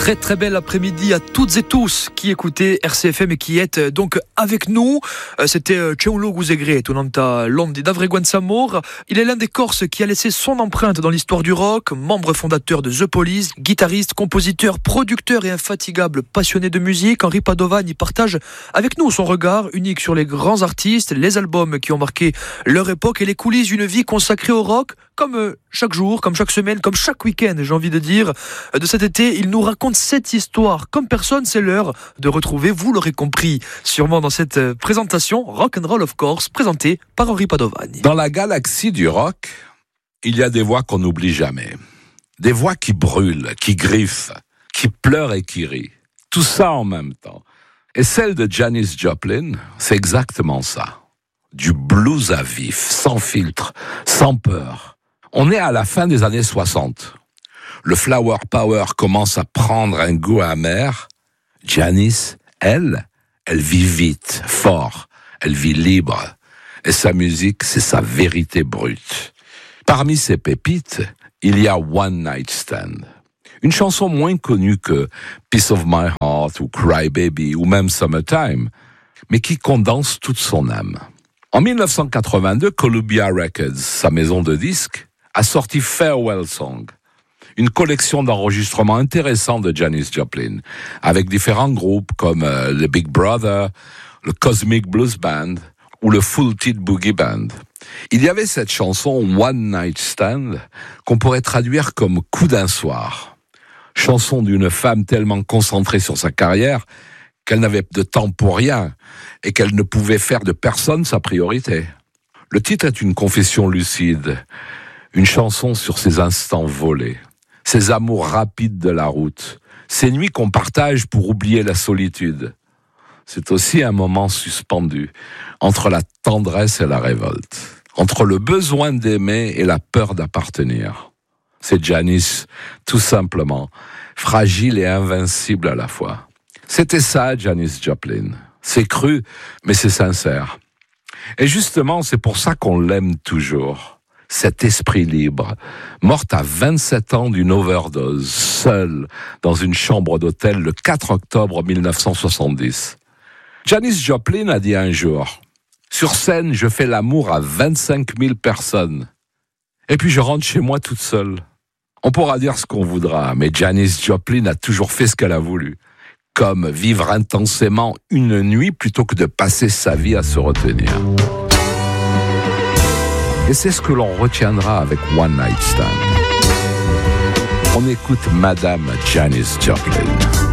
Très très bel après-midi à toutes et tous qui écoutez RCFM et qui êtes donc avec nous. C'était Ceaulo Guzegre, Tonanta Londi d'Avreguan Samor. Il est l'un des Corses qui a laissé son empreinte dans l'histoire du rock, membre fondateur de The Police, guitariste, compositeur, producteur et infatigable passionné de musique. Henri Padovani partage avec nous son regard unique sur les grands artistes, les albums qui ont marqué leur époque et les coulisses d'une vie consacrée au rock, comme chaque jour, comme chaque semaine, comme chaque week-end, j'ai envie de dire. De cet été, il nous raconte cette histoire. Comme personne, c'est l'heure de retrouver, vous l'aurez compris, sûrement dans cette présentation Rock'n'Roll of Corse, présentée par Henri Padovani. Dans la galaxie du rock, il y a des voix qu'on n'oublie jamais. Des voix qui brûlent, qui griffent, qui pleurent et qui rient. Tout ça en même temps. Et celle de Janis Joplin, c'est exactement ça. Du blues à vif, sans filtre, sans peur. On est à la fin des années 60. Le flower power commence à prendre un goût amer. Janis, elle vit vite, fort, elle vit libre. Et sa musique, c'est sa vérité brute. Parmi ses pépites, il y a One Night Stand. Une chanson moins connue que Piece of My Heart ou Cry Baby ou même Summertime, mais qui condense toute son âme. En 1982, Columbia Records, sa maison de disques, a sorti Farewell Song, une collection d'enregistrements intéressants de Janis Joplin, avec différents groupes comme le Big Brother, le Cosmic Blues Band ou le Full Tilt Boogie Band. Il y avait cette chanson One Night Stand qu'on pourrait traduire comme coup d'un soir. Chanson d'une femme tellement concentrée sur sa carrière qu'elle n'avait de temps pour rien et qu'elle ne pouvait faire de personne sa priorité. Le titre est une confession lucide, une chanson sur ses instants volés, ses amours rapides de la route, ces nuits qu'on partage pour oublier la solitude. C'est aussi un moment suspendu entre la tendresse et la révolte, entre le besoin d'aimer et la peur d'appartenir. C'est Janis, tout simplement, fragile et invincible à la fois. C'était ça, Janis Joplin. C'est cru, mais c'est sincère. Et justement, c'est pour ça qu'on l'aime toujours. Cet esprit libre, morte à 27 ans d'une overdose, seule, dans une chambre d'hôtel le 4 octobre 1970. Janis Joplin a dit un jour, « Sur scène, je fais l'amour à 25 000 personnes. Et puis je rentre chez moi toute seule. » On pourra dire ce qu'on voudra, mais Janis Joplin a toujours fait ce qu'elle a voulu. Comme vivre intensément une nuit plutôt que de passer sa vie à se retenir. Et c'est ce que l'on retiendra avec One Night Stand. On écoute Madame Janis Joplin.